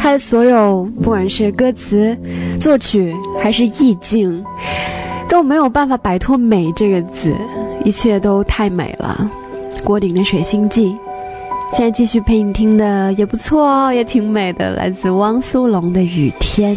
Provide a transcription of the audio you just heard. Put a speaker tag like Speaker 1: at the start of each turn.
Speaker 1: 他的所有，不管是歌词、作曲还是意境，都没有办法摆脱美这个字，一切都太美了。郭顶的《水星记》，现在继续陪你听的也不错哦，也挺美的，来自汪苏泷的《雨天》。